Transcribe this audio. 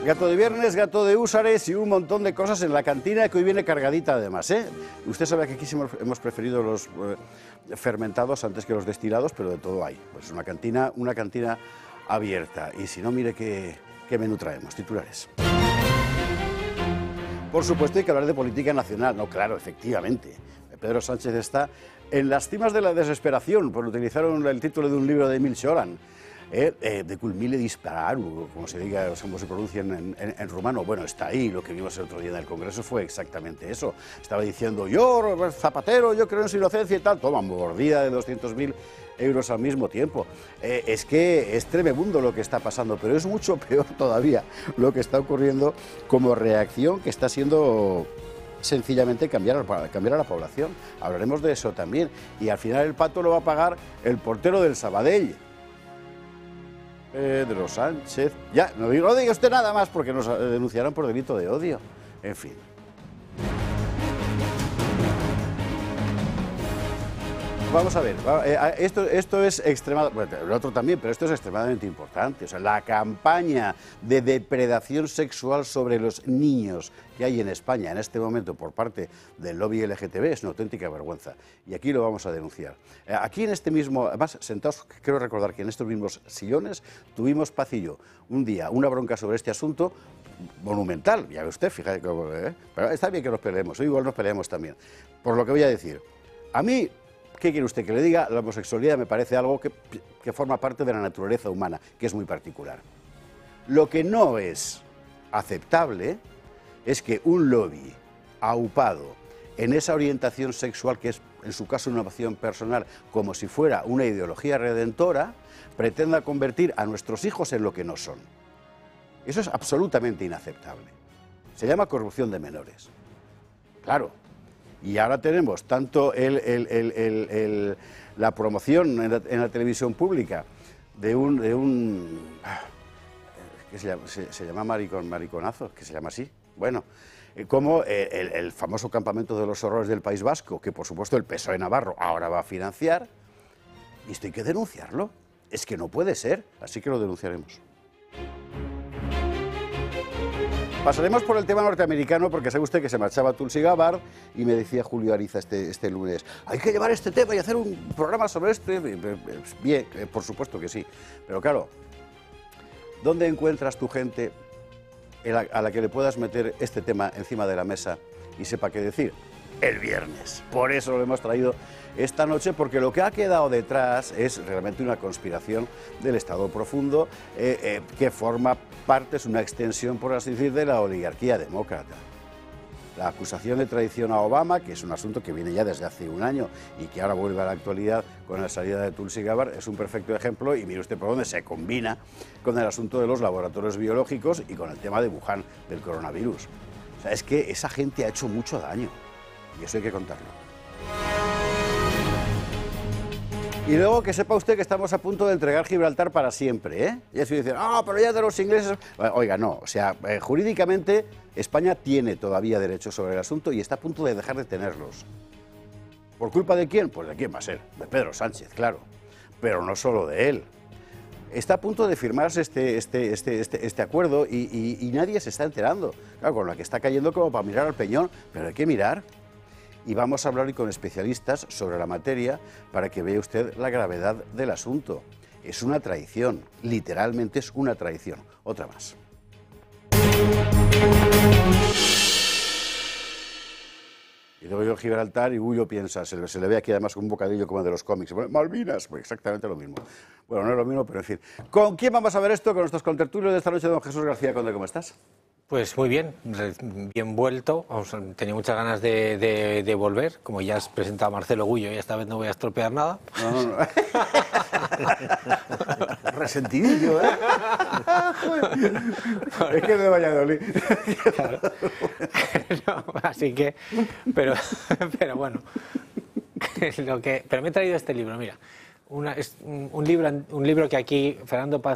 Gato de viernes, gato de húsares y un montón de cosas en la cantina que hoy viene cargadita además, ¿eh? Usted sabe que aquí hemos preferido los fermentados antes que los destilados, pero de todo hay. Pues una cantina abierta. Y si no, mire qué menú traemos, titulares. Por supuesto hay que hablar de política nacional, no, claro, efectivamente. Pedro Sánchez está en las cimas de la desesperación, por utilizar el título de un libro de Emil Cioran. De culmile dispararu, como se diga, como se pronuncia en rumano. Bueno, está ahí, lo que vimos el otro día en el Congreso fue exactamente eso. Estaba diciendo, yo, Zapatero, yo creo en su inocencia y tal. Toma, mordida de 200.000 euros al mismo tiempo. Es que es tremendo lo que está pasando, pero es mucho peor todavía lo que está ocurriendo como reacción que está siendo sencillamente cambiar a la población. Hablaremos de eso también. Y al final el pato lo va a pagar el portero del Sabadell. Pedro Sánchez. Ya, no diga usted nada más porque nos denunciarán por delito de odio. En fin. Vamos a ver, esto es extremadamente, bueno, el otro también, pero esto es extremadamente importante. O sea, la campaña de depredación sexual sobre los niños que hay en España en este momento por parte del lobby LGTB es una auténtica vergüenza. Y aquí lo vamos a denunciar. Aquí en este mismo, además, sentados, quiero recordar que en estos mismos sillones tuvimos Paz y yo un día una bronca sobre este asunto monumental. Ya ve usted, fíjate cómo, pero está bien que nos peleemos, igual nos peleamos también. Por lo que voy a decir, a mí, ¿qué quiere usted que le diga? La homosexualidad me parece algo que forma parte de la naturaleza humana, que es muy particular. Lo que no es aceptable es que un lobby aupado en esa orientación sexual, que es en su caso una opción personal, como si fuera una ideología redentora, pretenda convertir a nuestros hijos en lo que no son. Eso es absolutamente inaceptable. Se llama corrupción de menores. Claro. Y ahora tenemos tanto la promoción en la televisión pública de un ¿qué se llama mariconazo, que se llama así, bueno, como el famoso campamento de los horrores del País Vasco, que por supuesto el PSOE Navarro ahora va a financiar, y esto hay que denunciarlo, es que no puede ser, así que lo denunciaremos. Pasaremos por el tema norteamericano porque sabe usted que se marchaba Tulsi Gabbard y me decía Julio Ariza este lunes, hay que llevar este tema y hacer un programa sobre esto. Bien, por supuesto que sí, pero claro, ¿dónde encuentras tu gente a la que le puedas meter este tema encima de la mesa y sepa qué decir? El viernes. Por eso lo hemos traído esta noche, porque lo que ha quedado detrás es realmente una conspiración del Estado profundo que forma parte, es una extensión, por así decir, de la oligarquía demócrata. La acusación de traición a Obama, que es un asunto que viene ya desde hace un año y que ahora vuelve a la actualidad con la salida de Tulsi Gabbard, es un perfecto ejemplo, y mire usted por dónde se combina con el asunto de los laboratorios biológicos y con el tema de Wuhan, del coronavirus. O sea, es que esa gente ha hecho mucho daño. Y eso hay que contarlo. Y luego que sepa usted que estamos a punto de entregar Gibraltar para siempre, ¿eh? Y así dicen, pero ya de los ingleses... Oiga, no, o sea, jurídicamente España tiene todavía derechos sobre el asunto y está a punto de dejar de tenerlos. ¿Por culpa de quién? Pues de quién va a ser, de Pedro Sánchez, claro. Pero no solo de él. Está a punto de firmarse este acuerdo y nadie se está enterando. Claro, con la que está cayendo como para mirar al peñón, pero hay que mirar. Y vamos a hablar hoy con especialistas sobre la materia para que vea usted la gravedad del asunto. Es una traición, literalmente es una traición. Otra más. Y luego yo Gibraltar y Gullo piensa, se le ve aquí además un bocadillo como de los cómics. Malvinas, pues exactamente lo mismo. Bueno, no es lo mismo, pero en fin. ¿Con quién vamos a ver esto? Con nuestros contertulios de esta noche, don Jesús García Conde, ¿cómo estás? Pues muy bien, bien vuelto. Tenía muchas ganas de volver. Como ya has presentado a Marcelo Gullo, y esta vez no voy a estropear nada. No. Resentidillo, ¿eh? Es que es de Valladolid. Claro. No, así que, pero bueno. Pero me he traído este libro, mira. Es un libro que aquí Fernando Paz